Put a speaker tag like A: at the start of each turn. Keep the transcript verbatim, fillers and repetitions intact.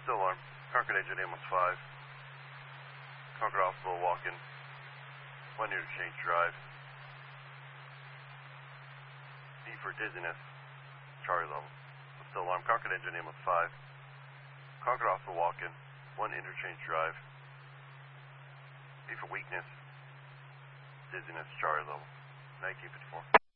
A: Still alarm. Concord engine ambulance five. Concord hospital walk-in. One interchange drive. D for dizziness. Charlie level. Still alarm. Concord engine ambulance five. Concord hospital walk-in. One interchange drive. B for weakness. Dizziness. Charlie level. nineteen fifty-four.